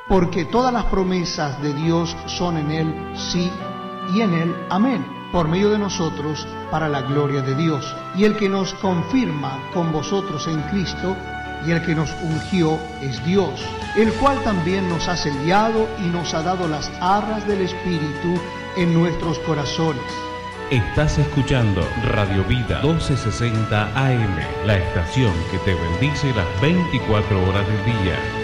porque todas las promesas de Dios son en Él sí y en Él amén, por medio de nosotros para la gloria de Dios. Y el que nos confirma con vosotros en Cristo y el que nos ungió es Dios, el cual también nos ha sellado y nos ha dado las arras del Espíritu en nuestros corazones. Estás escuchando Radio Vida 1260 AM, la estación que te bendice las 24 horas del día.